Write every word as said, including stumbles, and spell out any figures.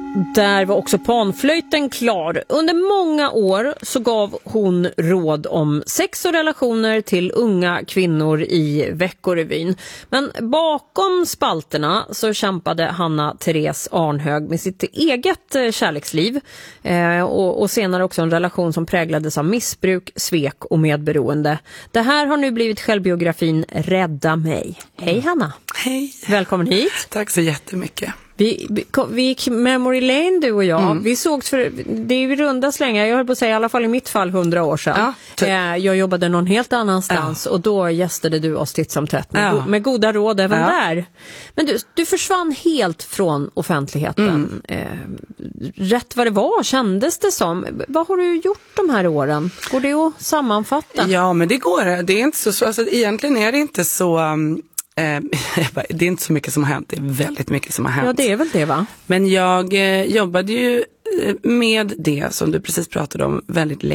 Där var också panflöjten klar. Under många år så gav hon råd om sex och relationer till unga kvinnor i Veckorevyn. Men bakom spalterna så kämpade Hanna Therese Arnhög med sitt eget kärleksliv eh, och, och senare också en relation som präglades av missbruk, svek och medberoende. Det här har nu blivit självbiografin Rädda mig. Hej Hanna! Hej! Välkommen hit! Tack så jättemycket. Vi, vi, vi gick Memory Lane, du och jag. Mm. Vi sågs för, det är ju runda slängar, jag höll på att säga i alla fall i mitt fall hundra år sedan. Ja, eh, jag jobbade någon helt annanstans ja. och då gästade du oss titt som tätt med, ja. med goda råd även ja. där. Men du, du försvann helt från offentligheten. Mm. Eh, rätt vad det var, kändes det som. Vad har du gjort de här åren? Går det att sammanfatta? Ja, men det går. Det är inte så, så alltså, egentligen är det inte så... Um... Det är inte så mycket som har hänt, det är väldigt mycket som har hänt. Ja, det är väl det, va? Men jag eh, jobbade ju med det som du precis pratade om väldigt länge.